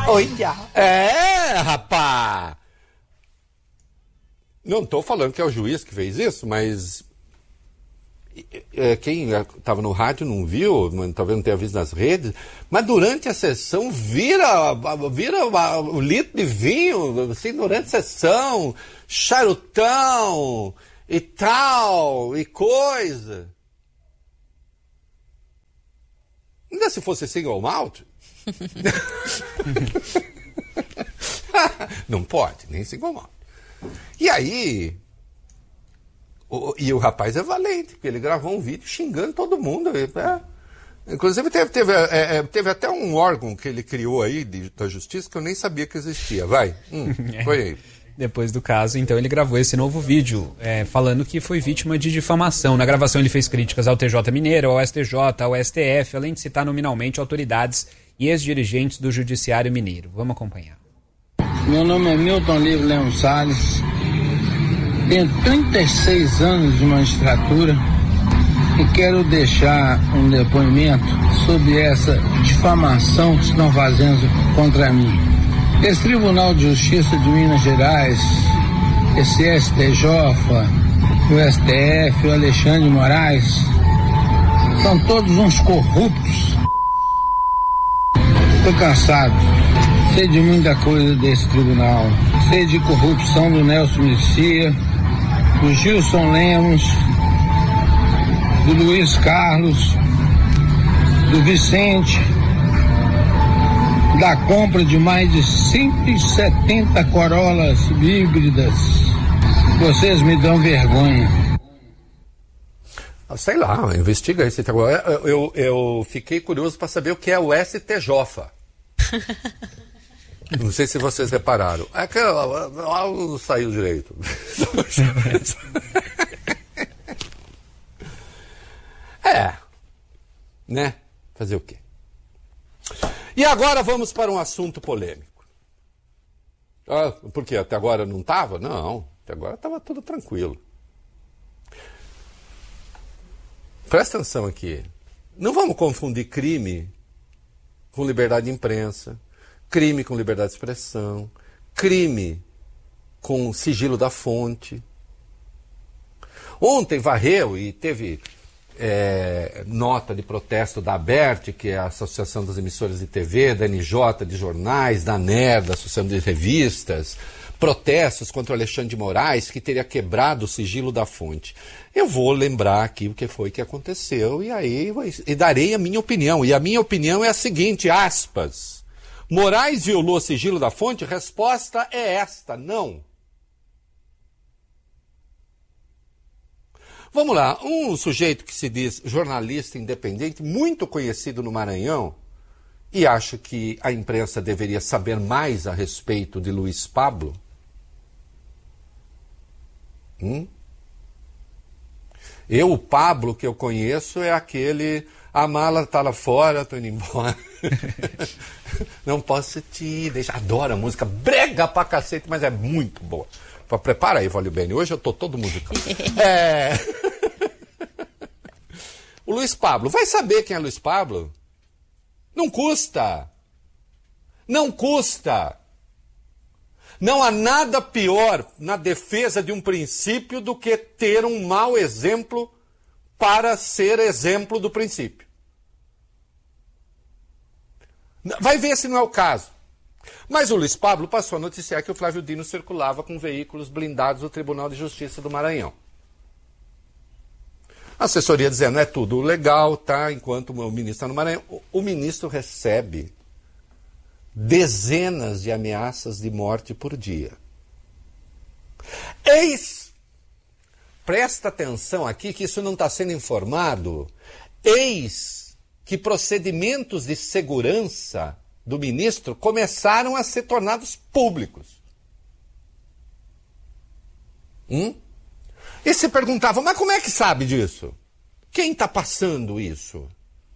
Olha. Rapaz. Não estou falando que é o juiz que fez isso, mas quem estava no rádio não viu, talvez não tenha visto nas redes, mas durante a sessão vira o litro de vinho, assim, durante a sessão, charutão e tal, e coisa. Ainda se fosse single malt? Não pode, nem single malt. E aí, o rapaz é valente, porque ele gravou um vídeo xingando todo mundo. Inclusive teve até um órgão que ele criou aí da justiça que eu nem sabia que existia. Vai, foi aí. Depois do caso, então, ele gravou esse novo vídeo, falando que foi vítima de difamação. Na gravação ele fez críticas ao TJ Mineiro, ao STJ, ao STF, além de citar nominalmente autoridades e ex-dirigentes do Judiciário Mineiro. Vamos acompanhar. Meu nome é Milton Livre Leão Salles, tenho 36 anos de magistratura e quero deixar um depoimento sobre essa difamação que estão fazendo contra mim. Esse Tribunal de Justiça de Minas Gerais, esse STJ, o STF, o Alexandre de Moraes, são todos uns corruptos. Estou cansado. Sei de muita coisa desse tribunal. Sei de corrupção do Nelson Messias, do Gilson Lemos, do Luiz Carlos, do Vicente, da compra de mais de 170 Corollas híbridas. Vocês me dão vergonha. Sei lá, investiga esse. Eu fiquei curioso para saber o que é o STJ. Não sei se vocês repararam. É que não saiu direito. Né? Fazer o quê? E agora vamos para um assunto polêmico. Por quê? Até agora não estava? Não, até agora estava tudo tranquilo. Presta atenção aqui. Não vamos confundir crime com liberdade de imprensa, crime com liberdade de expressão, crime com sigilo da fonte. Ontem varreu e teve nota de protesto da ABERT, que é a Associação das Emissoras de TV, da NJ, de jornais, da ANER, da Associação de Revistas, protestos contra o Alexandre de Moraes, que teria quebrado o sigilo da fonte. Eu vou lembrar aqui o que foi que aconteceu e darei a minha opinião. E a minha opinião é a seguinte, aspas. Moraes violou o sigilo da fonte? Resposta é esta, não. Vamos lá, um sujeito que se diz jornalista independente, muito conhecido no Maranhão, e acha que a imprensa deveria saber mais a respeito de Luiz Pablo. O Pablo que eu conheço é aquele, a mala tá lá fora, tô indo embora. Não posso te deixar. Adoro a música, brega pra cacete, mas é muito boa. Prepara aí, Vólio Bene, hoje eu tô todo musical. O Luiz Pablo, vai saber quem é Luiz Pablo? Não custa. Não custa. Não há nada pior na defesa de um princípio do que ter um mau exemplo para ser exemplo do princípio. Vai ver se não é o caso. Mas o Luiz Pablo passou a noticiar que o Flávio Dino circulava com veículos blindados do Tribunal de Justiça do Maranhão. A assessoria dizendo, é tudo legal, tá? Enquanto o ministro está no Maranhão. O ministro recebe dezenas de ameaças de morte por dia. Presta atenção aqui que isso não está sendo informado. Eis que procedimentos de segurança do ministro começaram a ser tornados públicos. E se perguntava, mas como é que sabe disso? Quem está passando isso?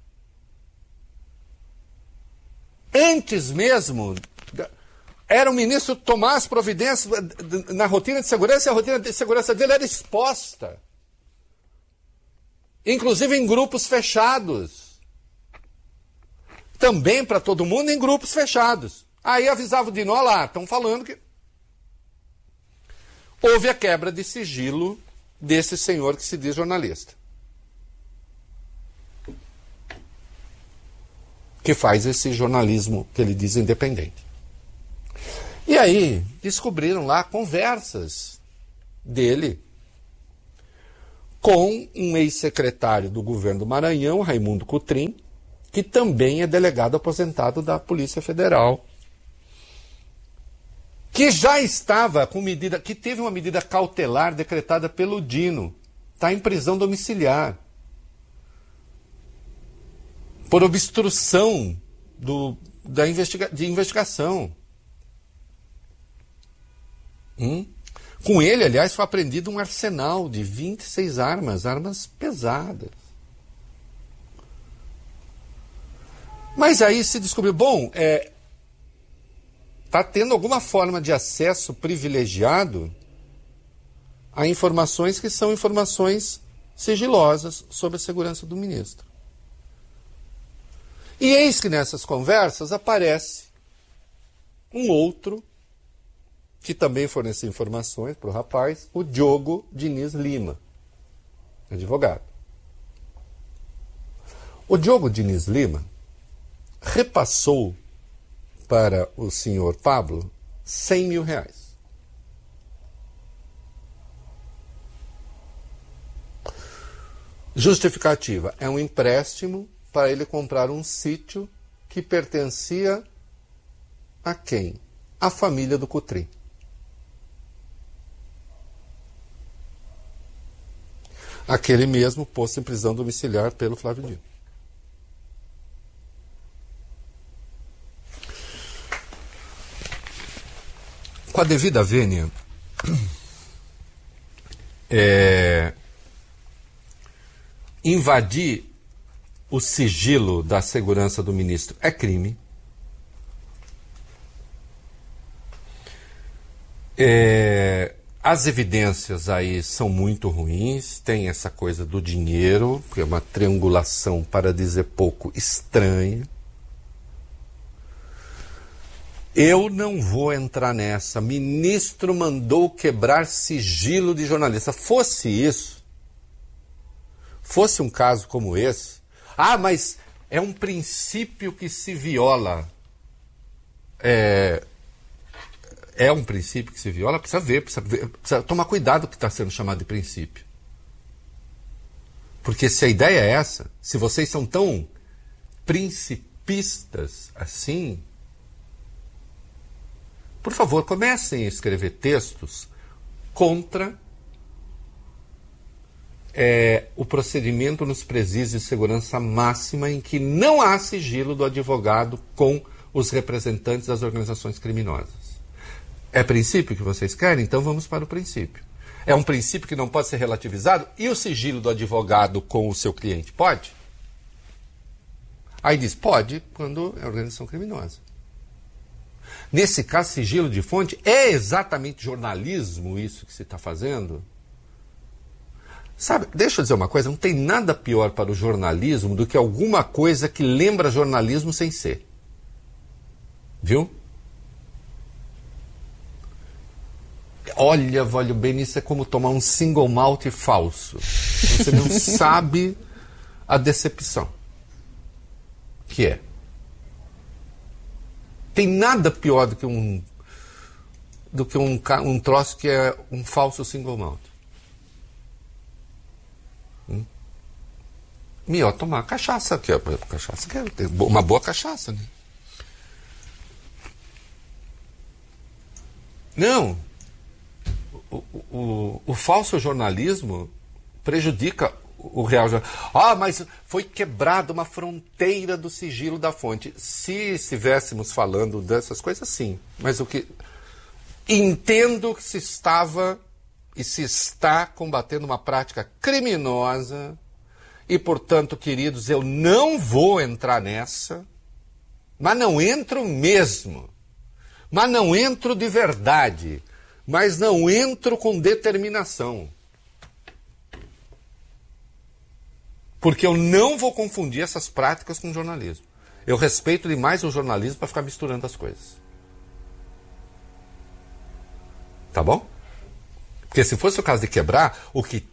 Antes mesmo, era o ministro tomar as providências na rotina de segurança, e a rotina de segurança dele era exposta. Inclusive em grupos fechados. Também para todo mundo em grupos fechados. Aí avisava o Dino, olha lá, estão falando que houve a quebra de sigilo desse senhor que se diz jornalista. Que faz esse jornalismo que ele diz independente. E aí descobriram lá conversas dele com um ex-secretário do governo do Maranhão, Raimundo Cotrim, que também é delegado aposentado da Polícia Federal, que já estava com medida, que teve uma medida cautelar decretada pelo Dino, está em prisão domiciliar, por obstrução de investigação. Com ele, aliás, foi apreendido um arsenal de 26 armas pesadas. Mas aí se descobriu, está tendo alguma forma de acesso privilegiado a informações que são informações sigilosas sobre a segurança do ministro. E eis que nessas conversas aparece um outro que também forneceu informações para o rapaz, o Diogo Diniz Lima, advogado. O Diogo Diniz Lima repassou para o senhor Pablo 100 mil reais. Justificativa, é um empréstimo para ele comprar um sítio que pertencia a quem? A família do Cotrim. Aquele mesmo posto em prisão domiciliar pelo Flávio Dino. Com a devida vênia, invadir o sigilo da segurança do ministro é crime. As evidências aí são muito ruins, tem essa coisa do dinheiro, que é uma triangulação, para dizer pouco, estranha. Eu não vou entrar nessa. Ministro mandou quebrar sigilo de jornalista. Fosse isso, fosse um caso como esse, mas é um princípio que se viola. É um princípio que se viola, precisa ver, precisa tomar cuidado com o que está sendo chamado de princípio. Porque se a ideia é essa, se vocês são tão principistas assim, por favor, comecem a escrever textos contra o procedimento nos presídios de segurança máxima em que não há sigilo do advogado com os representantes das organizações criminosas. É princípio que vocês querem? Então vamos para o princípio. É um princípio que não pode ser relativizado? E o sigilo do advogado com o seu cliente? Pode? Aí diz, pode, quando é organização criminosa. Nesse caso, sigilo de fonte, é exatamente jornalismo isso que se está fazendo? Sabe, deixa eu dizer uma coisa, não tem nada pior para o jornalismo do que alguma coisa que lembra jornalismo sem ser. Viu? Olha, Vólio bem, isso é como tomar um single malt falso. Você não sabe a decepção que é. Tem nada pior do que um troço que é um falso single malt. Melhor tomar cachaça, que é cachaça, que é uma boa cachaça, né? Não. O falso jornalismo prejudica o real jornalismo. Mas foi quebrada uma fronteira do sigilo da fonte. Se estivéssemos falando dessas coisas, sim. Mas o que... Entendo que se estava e se está combatendo uma prática criminosa e, portanto, queridos, eu não vou entrar nessa, mas não entro mesmo. Mas não entro de verdade. Mas não entro com determinação. Porque eu não vou confundir essas práticas com jornalismo. Eu respeito demais o jornalismo para ficar misturando as coisas. Tá bom? Porque se fosse o caso de quebrar,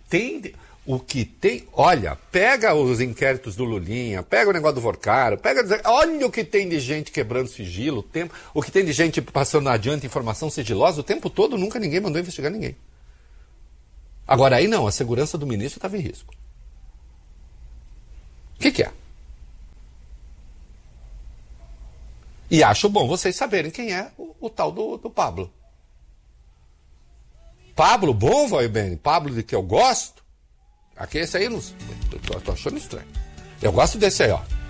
olha, pega os inquéritos do Lulinha, pega o negócio do Vorcaro, olha o que tem de gente quebrando sigilo, o que tem de gente passando adiante informação sigilosa o tempo todo, nunca ninguém mandou investigar ninguém. Agora aí não, a segurança do ministro estava em risco. O que é? E acho bom vocês saberem quem é o tal do Pablo. Pablo bom, vai bem, Pablo de que eu gosto. Aqui esse aí, tô achando estranho. Eu gosto desse aí, ó.